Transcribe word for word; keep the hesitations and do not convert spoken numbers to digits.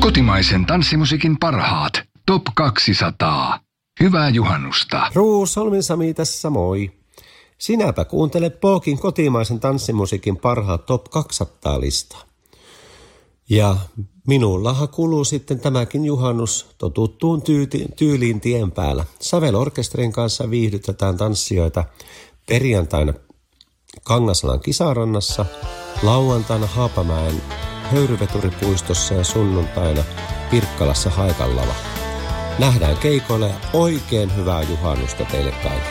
Kotimaisen tanssimusiikin parhaat. Top kaksisataa. Hyvää juhannusta. Ruusolmin Sami tässä moi. Sinäpä kuuntele Pookin kotimaisen tanssimusiikin parhaat Top kaksisataa listaa. Ja minullahan kuluu sitten tämäkin juhannus totuttuun tyyti, tyyliin tien päällä. Savel-orkesterin kanssa viihdytetään tanssijoita perjantaina Kangasalan Kisarannassa, lauantaina Haapamäen Höyryveturipuistossa ja sunnuntaina Pirkkalassa Haikallava. Nähdään keikoilla ja oikein hyvää juhannusta teille kaikille.